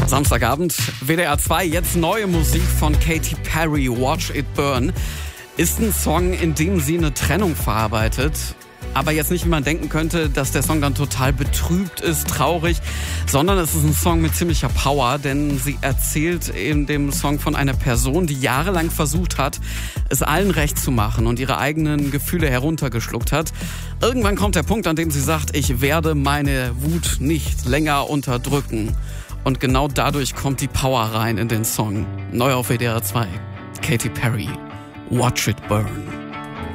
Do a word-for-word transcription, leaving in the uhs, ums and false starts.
Samstagabend, W D R zwei, jetzt neue Musik von Katy Perry, Watch It Burn. Ist ein Song, in dem sie eine Trennung verarbeitet. Aber jetzt nicht, wie man denken könnte, dass der Song dann total betrübt ist, traurig, sondern es ist ein Song mit ziemlicher Power, denn sie erzählt in dem Song von einer Person, die jahrelang versucht hat, es allen recht zu machen und ihre eigenen Gefühle heruntergeschluckt hat. Irgendwann kommt der Punkt, an dem sie sagt, ich werde meine Wut nicht länger unterdrücken. Und genau dadurch kommt die Power rein in den Song. Neu auf W D R zwei. Katy Perry, Watch It Burn.